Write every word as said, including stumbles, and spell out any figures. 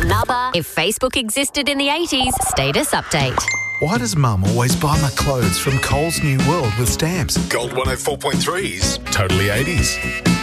another. If Facebook existed in the eighties, status update. Why does Mum always buy my clothes from Coles New World with stamps? Gold one oh four point three's totally eighties.